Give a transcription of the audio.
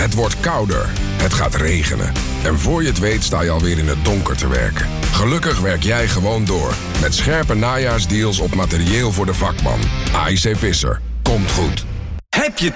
Het wordt kouder. Het gaat regenen. En voor je het weet sta je alweer in het donker te werken. Gelukkig werk jij gewoon door. Met scherpe najaarsdeals op materieel voor de vakman. AIC Visser. Komt goed. Heb je